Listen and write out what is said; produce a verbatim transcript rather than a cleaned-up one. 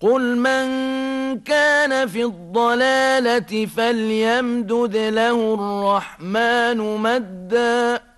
قل من كان في الضلالة فليمدد له الرحمن مدا